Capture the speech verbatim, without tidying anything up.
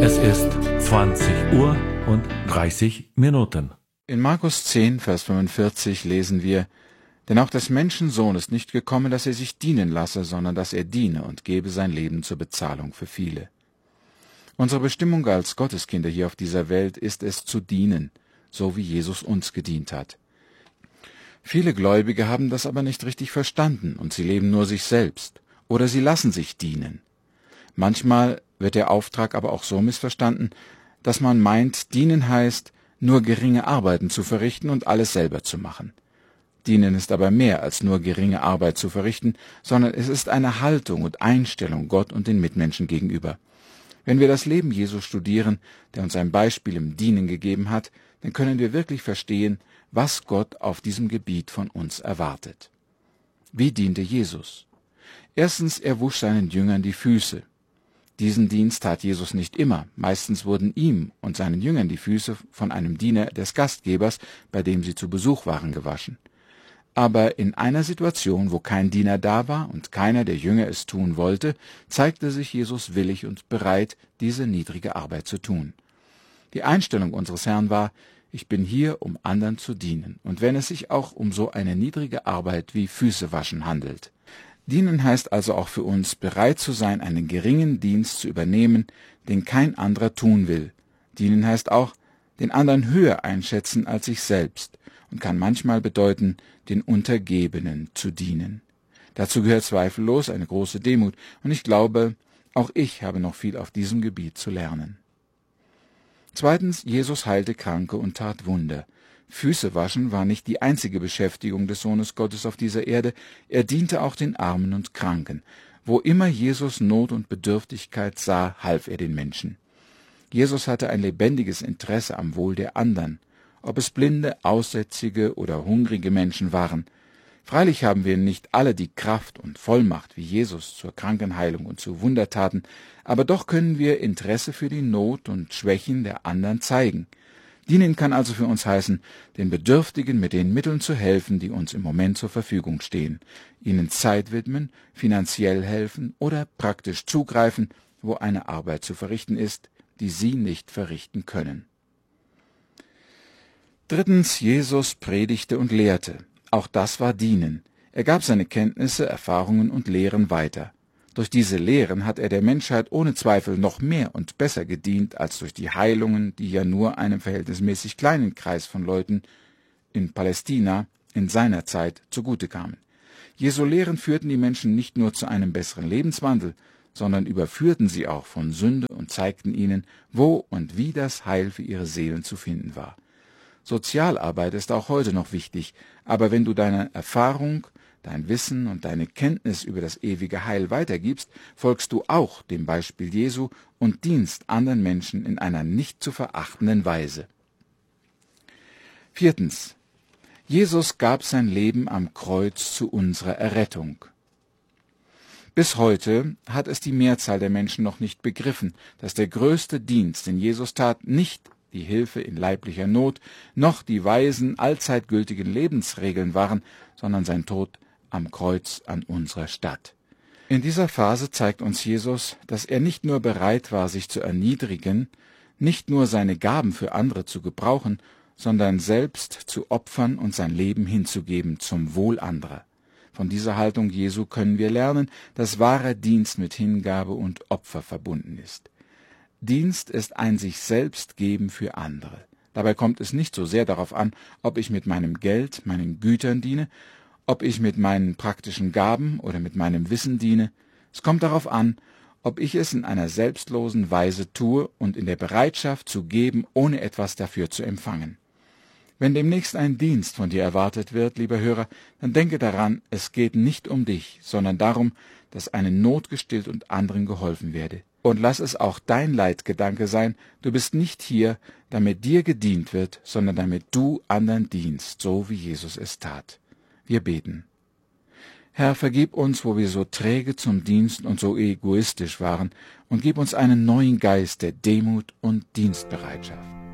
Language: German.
Es ist zwanzig Uhr und dreißig Minuten. In Markus zehn, Vers fünfundvierzig lesen wir: Denn auch des Menschensohn ist nicht gekommen, dass er sich dienen lasse, sondern dass er diene und gebe sein Leben zur Bezahlung für viele. Unsere Bestimmung als Gotteskinder hier auf dieser Welt ist es zu dienen, so wie Jesus uns gedient hat. Viele Gläubige haben das aber nicht richtig verstanden und sie leben nur sich selbst oder sie lassen sich dienen. Manchmal wird der Auftrag aber auch so missverstanden, dass man meint, dienen heißt, nur geringe Arbeiten zu verrichten und alles selber zu machen. Dienen ist aber mehr als nur geringe Arbeit zu verrichten, sondern es ist eine Haltung und Einstellung Gott und den Mitmenschen gegenüber. Wenn wir das Leben Jesu studieren, der uns ein Beispiel im Dienen gegeben hat, dann können wir wirklich verstehen, was Gott auf diesem Gebiet von uns erwartet. Wie diente Jesus? Erstens, er wusch seinen Jüngern die Füße. Diesen Dienst tat Jesus nicht immer. Meistens wurden ihm und seinen Jüngern die Füße von einem Diener des Gastgebers, bei dem sie zu Besuch waren, gewaschen. Aber in einer Situation, wo kein Diener da war und keiner der Jünger es tun wollte, zeigte sich Jesus willig und bereit, diese niedrige Arbeit zu tun. Die Einstellung unseres Herrn war: Ich bin hier, um anderen zu dienen, und wenn es sich auch um so eine niedrige Arbeit wie Füßewaschen handelt. Dienen heißt also auch für uns, bereit zu sein, einen geringen Dienst zu übernehmen, den kein anderer tun will. Dienen heißt auch, den anderen höher einschätzen als sich selbst und kann manchmal bedeuten, den Untergebenen zu dienen. Dazu gehört zweifellos eine große Demut, und ich glaube, auch ich habe noch viel auf diesem Gebiet zu lernen. Zweitens, Jesus heilte Kranke und tat Wunder. Füße waschen war nicht die einzige Beschäftigung des Sohnes Gottes auf dieser Erde, er diente auch den Armen und Kranken. Wo immer Jesus Not und Bedürftigkeit sah, half er den Menschen. Jesus hatte ein lebendiges Interesse am Wohl der anderen, ob es blinde, aussätzige oder hungrige Menschen waren. Freilich haben wir nicht alle die Kraft und Vollmacht wie Jesus zur Krankenheilung und zu Wundertaten, aber doch können wir Interesse für die Not und Schwächen der anderen zeigen. Dienen kann also für uns heißen, den Bedürftigen mit den Mitteln zu helfen, die uns im Moment zur Verfügung stehen, ihnen Zeit widmen, finanziell helfen oder praktisch zugreifen, wo eine Arbeit zu verrichten ist, die sie nicht verrichten können. Drittens, Jesus predigte und lehrte. Auch das war Dienen. Er gab seine Kenntnisse, Erfahrungen und Lehren weiter. Durch diese Lehren hat er der Menschheit ohne Zweifel noch mehr und besser gedient als durch die Heilungen, die ja nur einem verhältnismäßig kleinen Kreis von Leuten in Palästina in seiner Zeit zugute kamen. Jesu Lehren führten die Menschen nicht nur zu einem besseren Lebenswandel, sondern überführten sie auch von Sünde und zeigten ihnen, wo und wie das Heil für ihre Seelen zu finden war. Sozialarbeit ist auch heute noch wichtig, aber wenn du deine Erfahrung, dein Wissen und deine Kenntnis über das ewige Heil weitergibst, folgst du auch dem Beispiel Jesu und dienst anderen Menschen in einer nicht zu verachtenden Weise. Viertens. Jesus gab sein Leben am Kreuz zu unserer Errettung. Bis heute hat es die Mehrzahl der Menschen noch nicht begriffen, dass der größte Dienst, den Jesus tat, nicht die Hilfe in leiblicher Not, noch die weisen, allzeit gültigen Lebensregeln waren, sondern sein Tod am Kreuz an unserer Stadt. In dieser Phase zeigt uns Jesus, dass er nicht nur bereit war, sich zu erniedrigen, nicht nur seine Gaben für andere zu gebrauchen, sondern selbst zu opfern und sein Leben hinzugeben zum Wohl anderer. Von dieser Haltung Jesu können wir lernen, dass wahrer Dienst mit Hingabe und Opfer verbunden ist. Dienst ist ein sich selbst geben für andere. Dabei kommt es nicht so sehr darauf an, ob ich mit meinem Geld, meinen Gütern diene, ob ich mit meinen praktischen Gaben oder mit meinem Wissen diene. Es kommt darauf an, ob ich es in einer selbstlosen Weise tue und in der Bereitschaft zu geben, ohne etwas dafür zu empfangen. Wenn demnächst ein Dienst von dir erwartet wird, lieber Hörer, dann denke daran, es geht nicht um dich, sondern darum, dass eine Not gestillt und anderen geholfen werde. Und lass es auch dein Leitgedanke sein, du bist nicht hier, damit dir gedient wird, sondern damit du anderen dienst, so wie Jesus es tat. Wir beten. Herr, vergib uns, wo wir so träge zum Dienst und so egoistisch waren, und gib uns einen neuen Geist der Demut und Dienstbereitschaft.